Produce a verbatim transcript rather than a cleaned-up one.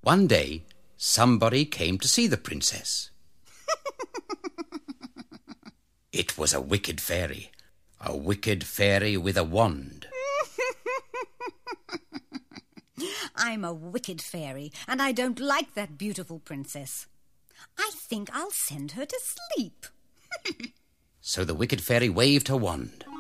One day, somebody came to see the princess. It was a wicked fairy, a wicked fairy with a wand. I'm a wicked fairy, and I don't like that beautiful princess. I think I'll send her to sleep. So the wicked fairy waved her wand.